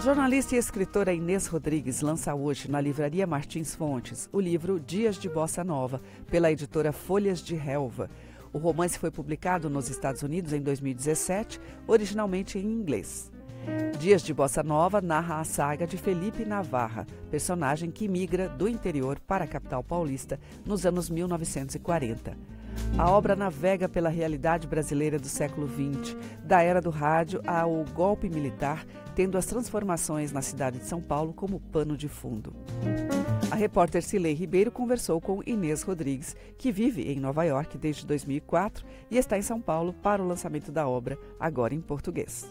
jornalista e escritora Inês Rodrigues lança hoje na Livraria Martins Fontes o livro Dias de Bossa Nova, pela editora Folhas de Relva. O romance foi publicado nos Estados Unidos em 2017, originalmente em inglês. Dias de Bossa Nova narra a saga de Felipe Navarra, personagem que migra do interior para a capital paulista nos anos 1940. A obra navega pela realidade brasileira do século XX, da era do rádio ao golpe militar, tendo as transformações na cidade de São Paulo como pano de fundo. A repórter Cilei Ribeiro conversou com Inês Rodrigues, que vive em Nova York desde 2004 e está em São Paulo para o lançamento da obra, agora em português.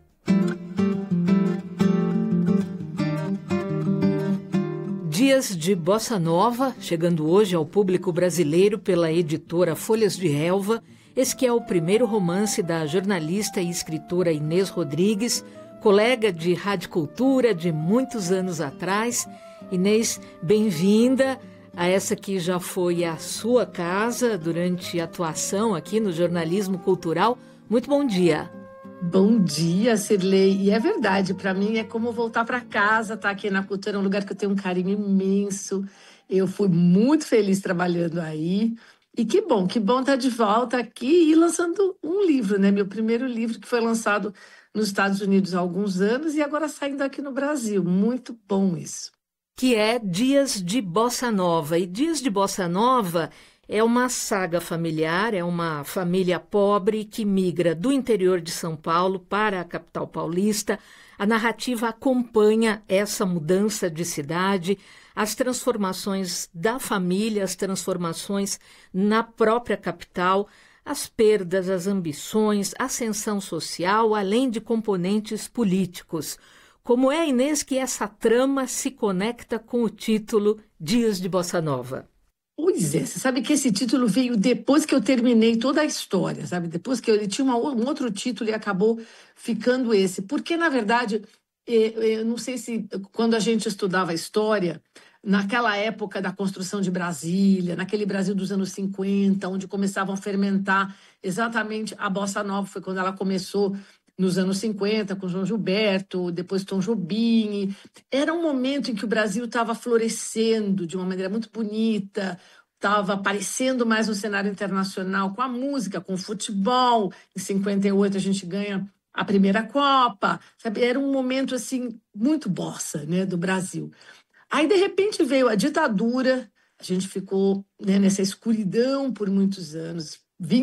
Dias de Bossa Nova, chegando hoje ao público brasileiro pela editora Folhas de Relva. Esse que é o primeiro romance da jornalista e escritora Inês Rodrigues, colega de Rádio Cultura de muitos anos atrás. Inês, bem-vinda a essa que já foi a sua casa durante a atuação aqui no jornalismo cultural. Muito bom dia. Bom dia, Cirlei. E é verdade, para mim é como voltar para casa, tá aqui na Cultura, é um lugar que eu tenho um carinho imenso. Eu fui muito feliz trabalhando aí. E que bom estar de volta aqui e lançando um livro, né? Meu primeiro livro que foi lançado nos Estados Unidos há alguns anos e agora saindo aqui no Brasil. Muito bom isso. Que é Dias de Bossa Nova. E Dias de Bossa Nova é uma saga familiar, é uma família pobre que migra do interior de São Paulo para a capital paulista. A narrativa acompanha essa mudança de cidade, as transformações da família, as transformações na própria capital, as perdas, as ambições, a ascensão social, além de componentes políticos. Como é, Inês, que essa trama se conecta com o título Dias de Bossa Nova? Pois é, você sabe que esse título veio depois que eu terminei toda a história, sabe? Depois que ele tinha um outro título e acabou ficando esse. Porque, na verdade, eu não sei se quando a gente estudava história, naquela época da construção de Brasília, naquele Brasil dos anos 50, onde começavam a fermentar exatamente a Bossa Nova, foi quando ela começou nos anos 50, com João Gilberto, depois Tom Jobim. Era um momento em que o Brasil estava florescendo de uma maneira muito bonita, estava aparecendo mais no cenário internacional com a música, com o futebol. Em 58 a gente ganha a primeira Copa, sabe? Era um momento assim muito bossa, né, do Brasil. Aí, de repente, veio a ditadura, a gente ficou, né, nessa escuridão por muitos anos,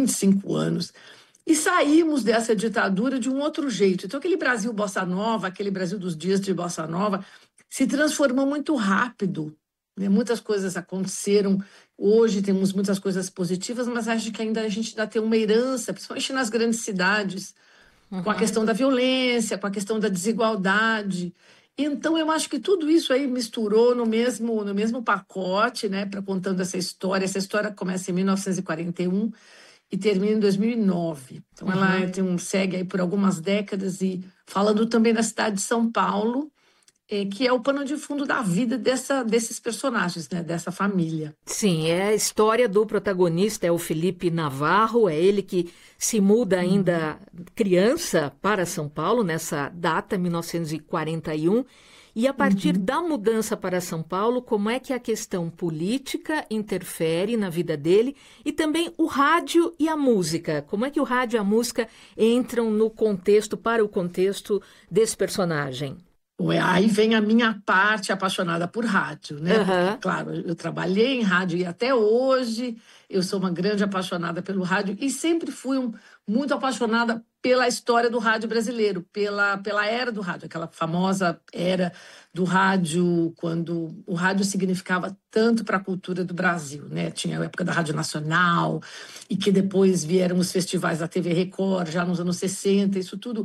25 anos, e saímos dessa ditadura de um outro jeito. Então, aquele Brasil Bossa Nova, aquele Brasil dos Dias de Bossa Nova, se transformou muito rápido, né? Muitas coisas aconteceram. Hoje temos muitas coisas positivas, mas acho que a gente ainda tem uma herança, principalmente nas grandes cidades, com a questão da violência, com a questão da desigualdade. Então, eu acho que tudo isso aí misturou no mesmo pacote, né, para contando essa história. Essa história começa em 1941 e termina em 2009. Então, ela segue aí por algumas décadas e falando também da cidade de São Paulo, que é o pano de fundo da vida desses personagens, né, dessa família. Sim, é a história do protagonista, é o Felipe Navarro, é ele que se muda ainda criança para São Paulo, nessa data, 1941, e a partir da mudança para São Paulo, como é que a questão política interfere na vida dele e também o rádio e a música, como é que o rádio e a música entram no contexto, para o contexto desse personagem? Aí vem a minha parte apaixonada por rádio, né? Porque, claro, eu trabalhei em rádio e até hoje eu sou uma grande apaixonada pelo rádio e sempre fui muito apaixonada pela história do rádio brasileiro, pela era do rádio, aquela famosa era do rádio, quando o rádio significava tanto para a cultura do Brasil, né? Tinha a época da Rádio Nacional e que depois vieram os festivais da TV Record, já nos anos 60, isso tudo